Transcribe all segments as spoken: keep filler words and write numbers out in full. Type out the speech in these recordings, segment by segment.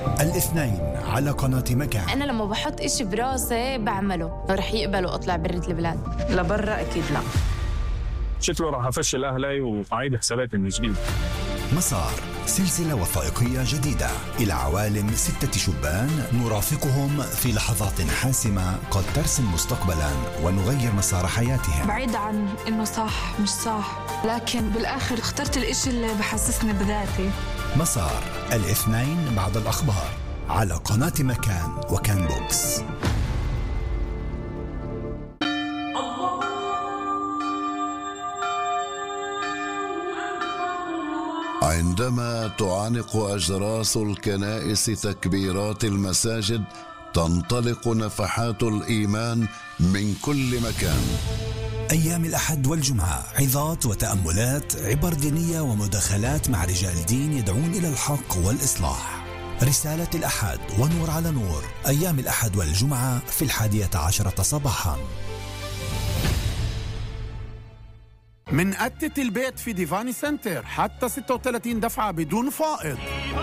الاثنين على قناة مكان. أنا لما بحط إشي براسي بعمله، رح يقبلوا أطلع برة البلاد. لبرا أكيد لا. شكله راح أفشل أهلي وأعيد حساباتي من جديد. مسار، سلسلة وثائقية جديدة إلى عوالم ستة شبان نرافقهم في لحظات حاسمة قد ترسم مستقبلا ونغير مسار حياتهم. بعيد عن إنه صح مش صح، لكن بالآخر اخترت الإشي اللي بحسسني بذاتي. مسار، الاثنين بعد الأخبار على قناة مكان وكان بوكس. عندما تعانق أجراس الكنائس تكبيرات المساجد، تنطلق نفحات الإيمان من كل مكان. أيام الأحد والجمعة، عظات وتأملات، عبر دينية ومداخلات مع رجال دين يدعون إلى الحق والإصلاح. رسالة الأحد ونور على نور، أيام الأحد والجمعة في الحادية عشرة صباحا. من قتة البيت في ديفاني سنتر حتى ستة وثلاثين دفعة بدون فائض.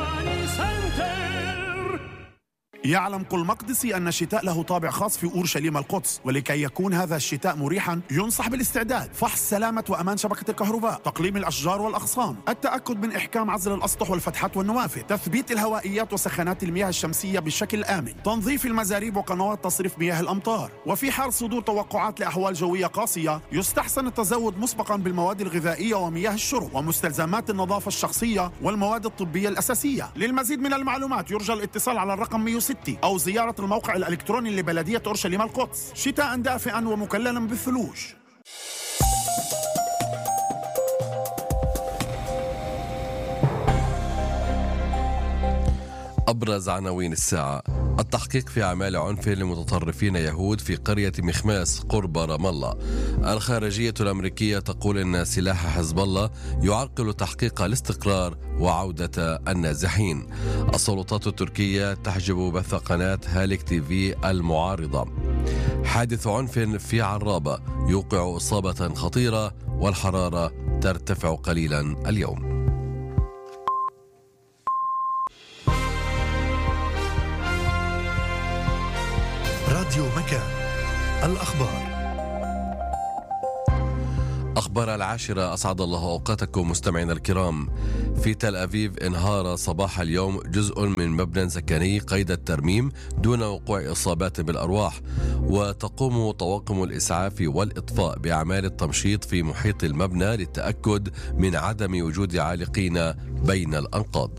يعلم كل مقدسي أن الشتاء له طابع خاص في أورشليم القدس، ولكي يكون هذا الشتاء مريحا ينصح بالاستعداد: فحص سلامة وأمان شبكة الكهرباء، تقليم الأشجار والأغصان، التأكد من إحكام عزل الأسطح والفتحات والنوافذ، تثبيت الهوائيات وسخانات المياه الشمسية بشكل آمن، تنظيف المزاريب وقنوات تصريف مياه الأمطار. وفي حال صدور توقعات لأحوال جوية قاسية يستحسن التزود مسبقا بالمواد الغذائية ومياه الشرب ومستلزمات النظافة الشخصية والمواد الطبية الأساسية. للمزيد من المعلومات يرجى الاتصال على الرقم مئة وستة أو زيارة الموقع الإلكتروني لبلدية أورشليم القدس. شتاء دافئا ومكللا بالثلوج. أبرز عناوين الساعة: التحقيق في أعمال عنف لمتطرفين يهود في قرية مخماس قرب رام الله. الخارجية الأمريكية تقول أن سلاح حزب الله يعرقل تحقيق الاستقرار وعودة النازحين. السلطات التركية تحجب بث قناة هالك تي في المعارضة. حادث عنف في عرابة يوقع إصابة خطيرة والحرارة ترتفع قليلا اليوم. راديو مكان، الأخبار. أخبار العاشرة، أسعد الله أوقاتكم مستمعينا الكرام. في تل أبيب انهار صباح اليوم جزء من مبنى سكني قيد الترميم دون وقوع إصابات بالأرواح، وتقوم طواقم الإسعاف والإطفاء بأعمال التمشيط في محيط المبنى للتأكد من عدم وجود عالقين بين الأنقاض.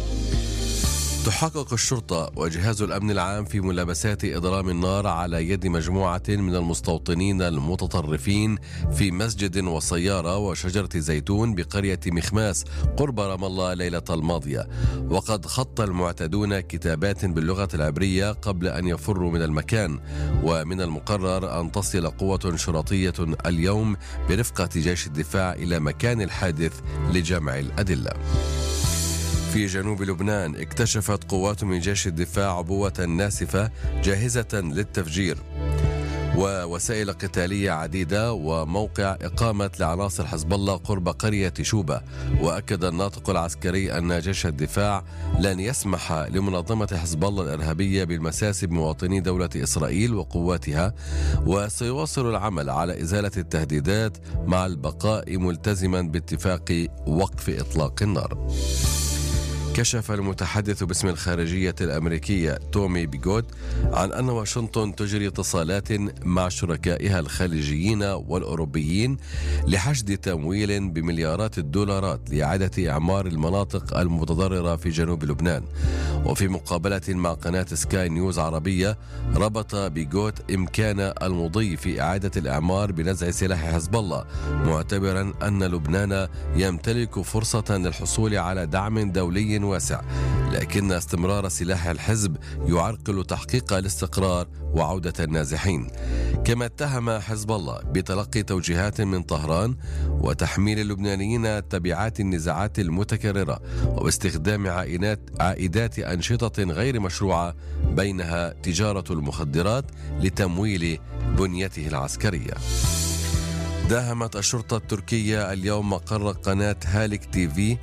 تحقق الشرطة وجهاز الأمن العام في ملابسات إضرام النار على يد مجموعة من المستوطنين المتطرفين في مسجد وسيارة وشجرة زيتون بقرية مخماس قرب رام الله ليلة الماضية. وقد خط المعتدون كتابات باللغة العبرية قبل أن يفروا من المكان. ومن المقرر أن تصل قوة شرطية اليوم برفقة جيش الدفاع إلى مكان الحادث لجمع الأدلة. في جنوب لبنان اكتشفت قوات من جيش الدفاع عبوة ناسفة جاهزة للتفجير ووسائل قتالية عديدة وموقع إقامة لعناصر حزب الله قرب قرية شوبة. وأكد الناطق العسكري أن جيش الدفاع لن يسمح لمنظمة حزب الله الإرهابية بالمساس بمواطني دولة إسرائيل وقواتها، وسيواصل العمل على إزالة التهديدات مع البقاء ملتزما باتفاق وقف إطلاق النار. كشف المتحدث باسم الخارجية الأمريكية تومي بيغوت عن أن واشنطن تجري اتصالات مع شركائها الخليجيين والأوروبيين لحشد تمويل بمليارات الدولارات لإعادة إعمار المناطق المتضررة في جنوب لبنان. وفي مقابلة مع قناة سكاي نيوز عربية، ربط بيغوت إمكان المضي في إعادة الإعمار بنزع سلاح حزب الله، معتبرا أن لبنان يمتلك فرصة للحصول على دعم دولي واسع، لكن استمرار سلاح الحزب يعرقل تحقيق الاستقرار وعودة النازحين. كما اتهم حزب الله بتلقي توجيهات من طهران وتحميل اللبنانيين تبعات النزاعات المتكررة وباستخدام عائدات عائدات أنشطة غير مشروعة بينها تجارة المخدرات لتمويل بنيته العسكرية. داهمت الشرطة التركية اليوم مقر قناة هالك تي في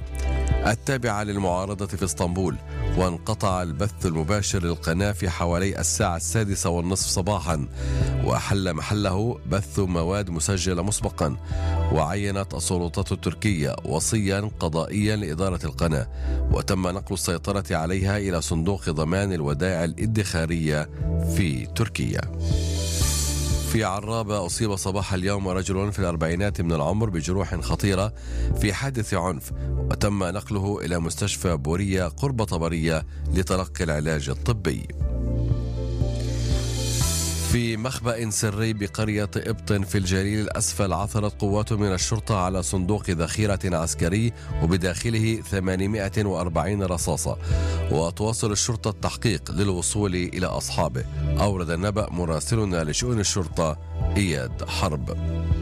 التابعة للمعارضة في اسطنبول، وانقطع البث المباشر للقناة في حوالي الساعة السادسة والنصف صباحا، وحل محله بث مواد مسجلة مسبقا. وعينت السلطات التركية وصيا قضائيا لإدارة القناة، وتم نقل السيطرة عليها إلى صندوق ضمان الودائع الادخارية في تركيا. في عرابة أصيب صباح اليوم رجل في الأربعينات من العمر بجروح خطيرة في حادث عنف، وتم نقله إلى مستشفى بورية قرب طبرية لتلقي العلاج الطبي. في مخبأ سري بقرية إبط في الجليل الأسفل عثرت قوات من الشرطة على صندوق ذخيرة عسكري وبداخله ثمانمائة وأربعين رصاصة، وتواصل الشرطة التحقيق للوصول إلى أصحابه. أورد النبأ مراسلنا لشؤون الشرطة إياد حرب.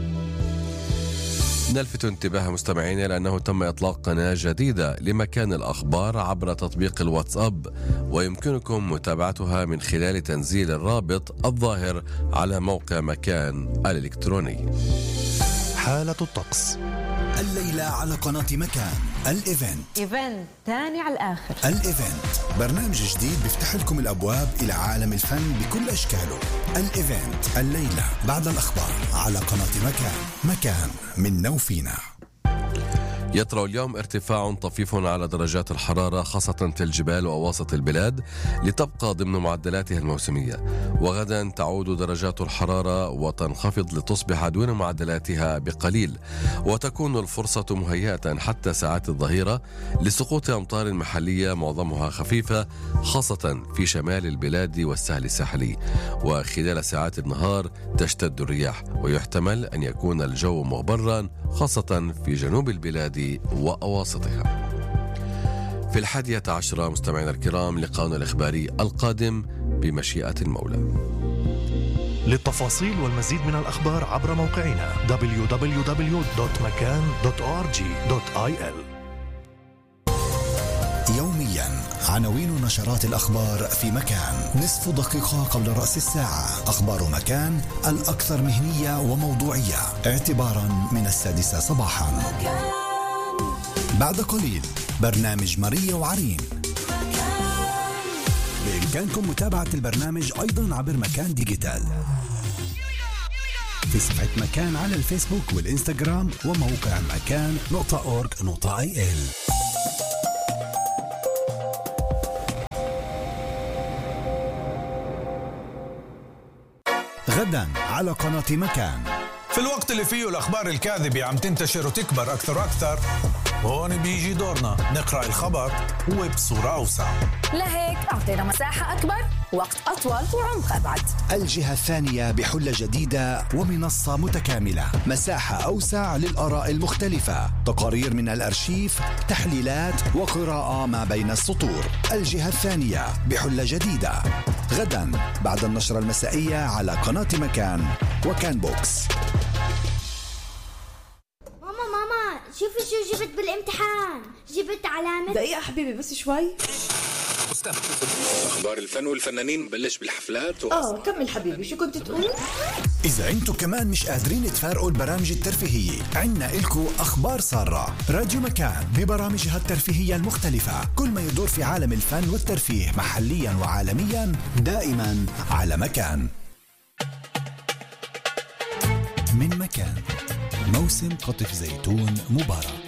نلفت انتباه مستمعينا لأنه تم إطلاق قناة جديدة لمكان الأخبار عبر تطبيق الواتساب، ويمكنكم متابعتها من خلال تنزيل الرابط الظاهر على موقع مكان الإلكتروني. حالة الطقس الليلة على قناة مكان. الإيفنت إيفنت تاني على الآخر. الإيفنت برنامج جديد بيفتح لكم الأبواب إلى عالم الفن بكل أشكاله. الإيفنت الليلة بعد الأخبار على قناة مكان. مكان منا وفينا. يطرأ اليوم ارتفاع طفيف على درجات الحرارة خاصة في الجبال وأواسط البلاد لتبقى ضمن معدلاتها الموسمية، وغدا تعود درجات الحرارة وتنخفض لتصبح دون معدلاتها بقليل، وتكون الفرصة مهيئة حتى ساعات الظهيرة لسقوط أمطار محلية معظمها خفيفة خاصة في شمال البلاد والساحل الساحلي، وخلال ساعات النهار تشتد الرياح، ويحتمل أن يكون الجو مغبرا خاصة في جنوب البلاد وأواسطها. في الحادية عشرة مستمعينا الكرام لقاؤنا الإخباري القادم بمشيئة المولى. للتفاصيل والمزيد من الأخبار عبر موقعنا دبليو دبليو دبليو دوت مكان دوت أو آر جي دوت آي إل. يوميا عناوين نشرات الأخبار في مكان. نصف دقيقة قبل رأس الساعة أخبار مكان الأكثر مهنية وموضوعية اعتبارا من السادسة صباحا. بعد قليل برنامج ماريا وعرين. بإمكانكم متابعة البرنامج أيضا عبر مكان ديجيتال في صفحة مكان على الفيسبوك والإنستغرام وموقع مكان نقطة أورج نقطة آي إل. غدا على قناة مكان. في الوقت اللي فيه الأخبار الكاذبة عم تنتشر وتكبر أكثر وأكثر، هون بيجي دورنا نقرأ الخبر وبصورة أوسع. لهيك أعطينا مساحة أكبر، وقت أطول وعمق أبعد. الجهة الثانية بحلة جديدة ومنصة متكاملة، مساحة أوسع للآراء المختلفة، تقارير من الأرشيف، تحليلات وقراءة ما بين السطور. الجهة الثانية بحلة جديدة غدا بعد النشرة المسائية على قناة مكان وكان بوكس. ماما ماما شوفي شو جبت بالامتحان، جبت علامة. دقيقة حبيبي بس شوي. أخبار الفن والفنانين بلش بالحفلات و... آه كمل حبيبي شو كنت تقول؟ إذا أنتم كمان مش قادرين تفارقوا البرامج الترفيهية، عنا إلكو أخبار سارة. راديو مكان ببرامجها الترفيهية المختلفة، كل ما يدور في عالم الفن والترفيه محليا وعالميا دائما على مكان. من مكان موسم قطف زيتون مبارك.